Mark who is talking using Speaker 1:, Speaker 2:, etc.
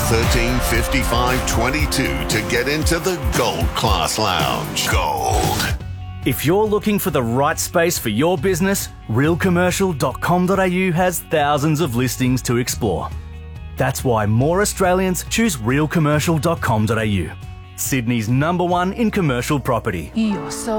Speaker 1: 135522 to get into the Gold Class Lounge. Gold.
Speaker 2: If you're looking for the right space for your business, realcommercial.com.au has thousands of listings to explore. That's why more Australians choose realcommercial.com.au. Sydney's #1 in commercial property.
Speaker 3: You're so